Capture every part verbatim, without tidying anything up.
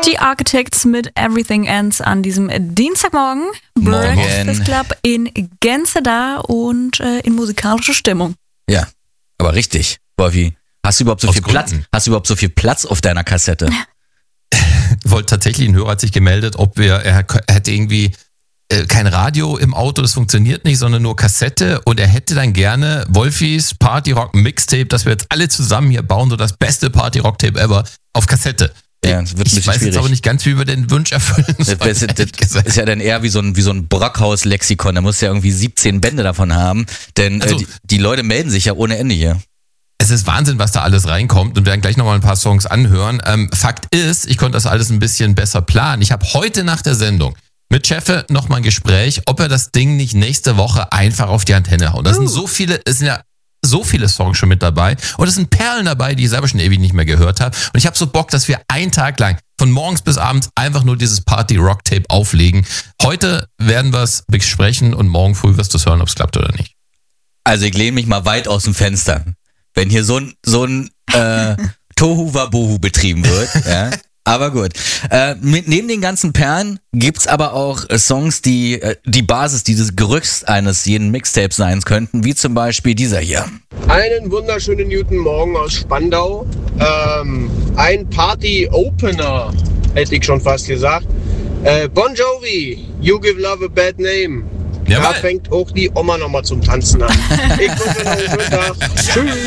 Die Architects mit Everything Ends an diesem Dienstagmorgen. Breakfast Club in Gänze da und äh, in musikalischer Stimmung. Ja, aber richtig. Wolfi, hast du überhaupt so Aus viel Platz? Gründen. Hast du überhaupt so viel Platz auf deiner Kassette? Wollte tatsächlich, ein Hörer hat sich gemeldet, ob wir, er hätte irgendwie äh, kein Radio im Auto, das funktioniert nicht, sondern nur Kassette, und er hätte dann gerne Wolfis Party Rock Mixtape, das wir jetzt alle zusammen hier bauen, so das beste Party Rock Tape ever auf Kassette. Ja, das wird ein ich bisschen weiß schwierig. jetzt aber nicht ganz, wie wir den Wunsch erfüllen sollen. Das, das, das ist ja dann eher wie so ein, wie so ein Brockhaus-Lexikon, da musst du ja irgendwie siebzehn Bände davon haben, denn Also, äh, die, die Leute melden sich ja ohne Ende hier. Es ist Wahnsinn, was da alles reinkommt, und wir werden gleich nochmal ein paar Songs anhören. Ähm, Fakt ist, ich konnte das alles ein bisschen besser planen. Ich habe heute nach der Sendung mit Cheffe nochmal ein Gespräch, ob er das Ding nicht nächste Woche einfach auf die Antenne haut. Das sind so viele, es sind ja so viele Songs schon mit dabei, und es sind Perlen dabei, die ich selber schon ewig nicht mehr gehört habe. Und ich habe so Bock, dass wir einen Tag lang von morgens bis abends einfach nur dieses Party-Rock-Tape auflegen. Heute werden wir es besprechen und morgen früh wirst du es hören, ob es klappt oder nicht. Also ich lehne mich mal weit aus dem Fenster. Wenn hier so ein, so ein äh, Tohu-Wabohu betrieben wird, ja. Aber gut. Äh, mit, neben den ganzen Perlen gibt's aber auch äh, Songs, die äh, die Basis, dieses Gerüst eines jeden Mixtapes sein könnten, wie zum Beispiel dieser hier. Einen wunderschönen guten Morgen aus Spandau. Ähm, ein Party-Opener, hätte ich schon fast gesagt. Äh, Bon Jovi, You Give Love a Bad Name. Jawohl. Da fängt auch die Oma nochmal zum Tanzen an. Ich wünsche noch einen schönen Tag. Tschüss.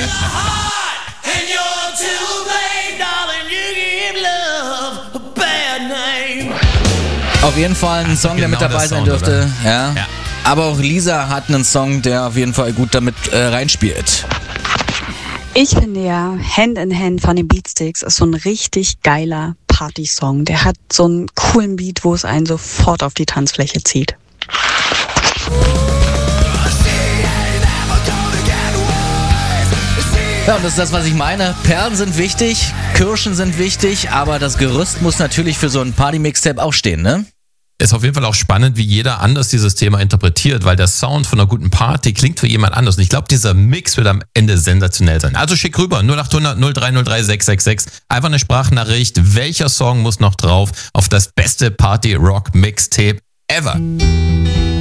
Auf jeden Fall ein Song, der Genau mit dabei der sein Sound, dürfte. Ja. Ja. Aber auch Lisa hat einen Song, der auf jeden Fall gut damit äh, reinspielt. Ich finde ja, Hand in Hand von den Beatsticks ist so ein richtig geiler Party-Song. Der hat so einen coolen Beat, wo es einen sofort auf die Tanzfläche zieht. Ja, und das ist das, was ich meine. Perlen sind wichtig, Kirschen sind wichtig, aber das Gerüst muss natürlich für so ein Party-Mixtape auch stehen, ne? Ist auf jeden Fall auch spannend, wie jeder anders dieses Thema interpretiert, weil der Sound von einer guten Party klingt für jemand anders. Und ich glaube, dieser Mix wird am Ende sensationell sein. Also schick rüber, null acht hundert null drei null drei sechs sechs sechs. Einfach eine Sprachnachricht. Welcher Song muss noch drauf auf das beste Party-Rock-Mixtape ever?